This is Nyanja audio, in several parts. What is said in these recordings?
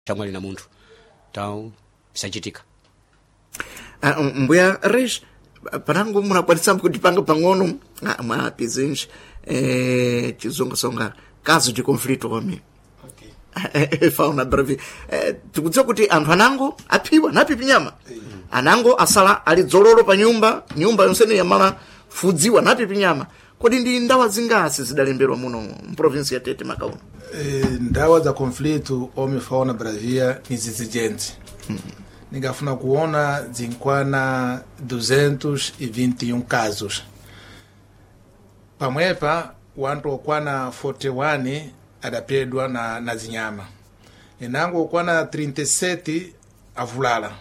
chamwali na munthu então sachitika. Mbuya Reis panango munakwanisa kutipanga pang'ono mwapizinji chizongasonga caso de conflito homem. Fauna bravi tikudziwa kuti anthu anango aphiwa napipi nyama anango asala ali dzololo pa nyumba yonsene yamala fudziwa napipi nyama. Kodi ndi ndawa zingasi zidalemberwa muno mprovinsi ya Tete Makauno? Ndawa za conflito homem fauna bravia ni zizigente. Ningafuna kuona zinkwana 221 casos. Pamwepa wantu okwana 41 adapedwa na zinyama. Enango okwana 37 avulala.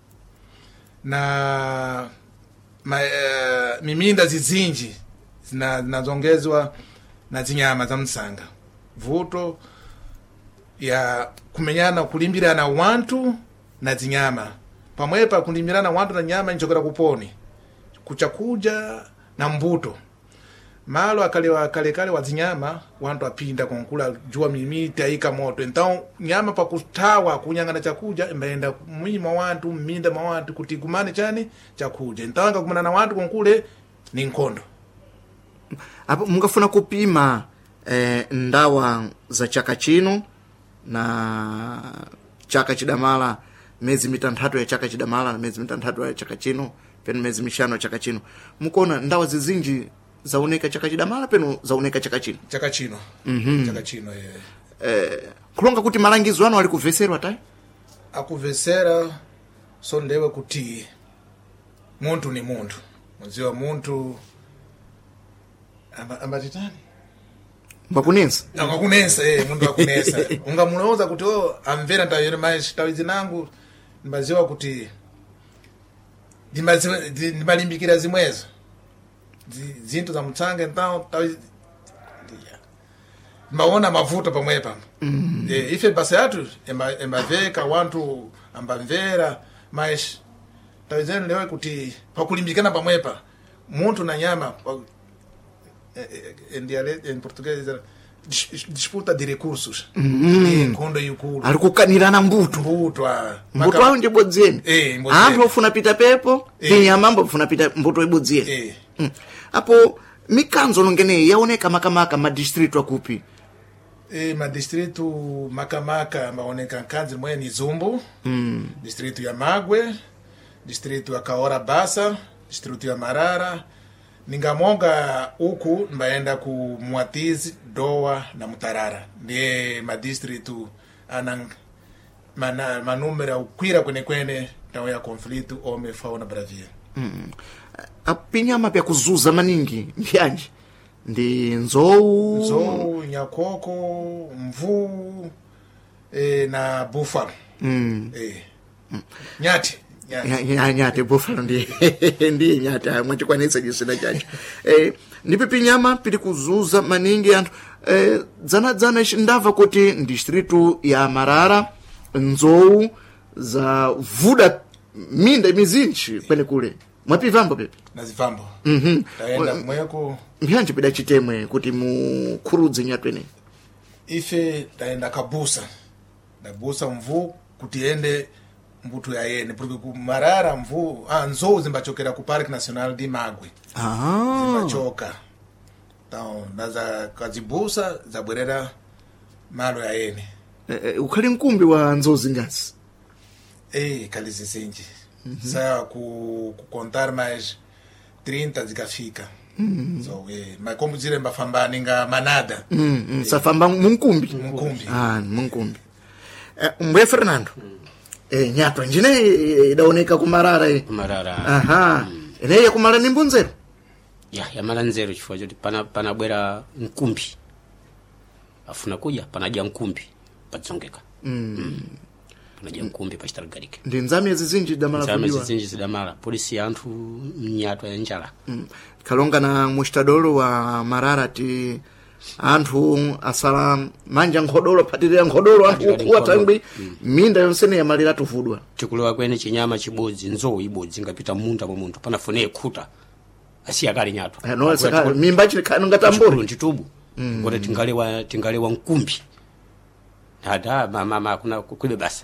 Na miminda zizinji zinazongezwa na zinyama za msanga. Vuto ya kumenyana kulimbirana wantu na zinyama. Pamwepa kulimbirana wantu na nyama nchokera kuponi. Kuchakuja na mbuto. Malo akale wa zinyama wantu apinda konkula jua mimita ika moto. Então nyama pa kutawa kunyangana chakuja imbaenda mwima wantu minda mawantu kutigumane chani chakuja. Então ngakumana na wantu konkule ni nkondo. Apo mungafuna kupima ndawa za chaka chino na chaka chidamala, mezi mitantatu ya chaka chidamala na mezi mitantatu ya chaka chino, penu mezi mishano ya chaka chino. Mukona ndawa zizinji zaoneka chaka chidamala penu zaoneka chaka chino? Chaka chino. Chaka chino kulonga kuti malangizo ano ali kuveserwa tai? Akuvesera sondewe kuti muntu ni muntu. Mziwa muntu ambatitani? Mbakunensa? Mbakunensa, muntu wakunensa. Unga munoza kuti amvera ntawiri mais tawizi nangu mbaziwa kuti ndimalimbikira zimwezo. Zinto za mtsanga então tawizi mbaona mavuta pamwepa. Ife basi atu embaveka wantu ambamvera mais tawizeni lewe kuti pakulimbikana pamwepa muntu na nyama em português disputa de recursos. Kondo yukulu alikukanirana mbuto awo ndi bodzeni. Anthu ofuna pita pepo nyama mbofuna pita mbuto ibodzeni. Apo mikanzo nongene yaoneka makamaka madistritu akupi? Madistritu makamaka maoneka nkanzi mwe ni Zumbu, distritu ya Magwe, distritu ya Kaora Basa, distritu ya Marara. Ningamonga uku mbaenda ku Mwatizi, Doa na Mutarara. Ndiye madistritu anang manumera ukwira kwene tawo ya conflito ome fauna bravia. Apinyama pya kuzuza maningi ndiyanji? Ndi nzou, nyakoko, mvu na buffalo. Nyati. Nyati buffalo ndi nyati mwachikwanisa jisina chacho. Nipipi nyama pili kuzuza maningi anthu. Dzana ndava kuti distritu ya Marara nzou za vuda minda mizinji kwene kule. Mwapivambo pepe? Nazivambo. Taenda mweko. Myanji pida chitemwe kuti mukhurudze nyatwene? Ife taenda kabusa. Nabusa mvu kuti ende mbuto ya yene. Porque ku Marara mvu, nzou zimbachokera ku Parque Nacional di Magwe. Zimbachoka. Então, naza kazibusa zabwerera malo ya yene. Ukhali mkumbi wa nzou zingasi? Kalizi zinji. Sa contar mais 30 zikafika. So mas como dire mbafamba ninga manada. Safamba munkumbi. Munkumbi. Mbuya Fernando. Nyato njine idaoneka kumarara Kumarara. Ene kumala ni mbunzero? Ya mala nzero chifukwa choti panabwera nkumbi. Afuna kuja panaja nkumbi padzongeka. Panaja nkumbi pachitaligalike. Ndi nzame zizinji damala kuliwa? Nzame zizinji zidamala. Polisi anthu mnyato ya njala. Kalonga na mushtadolo wa Marara ti anthu asala manja nkhodolo patirira nkhodolo anthu kuwa tangwi minda yonsene ya malira tufudwa. Chikulewa kwene chinyama chibodzi nzou ibodzi ngapita munda mwa munthu panafune khuta asiya kali nyato. No saka mimba chikano ngatambolo ntitubu. Ngote tingalewa nkumbi. hada mama kuna kulibe basi